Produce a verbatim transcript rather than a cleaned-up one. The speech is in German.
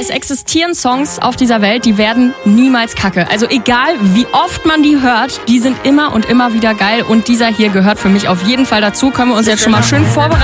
Es existieren Songs auf dieser Welt, die werden niemals kacke. Also egal, wie oft man die hört, die sind immer und immer wieder geil. Und dieser hier gehört für mich auf jeden Fall dazu. Können wir uns jetzt schon mal schön vorbereiten.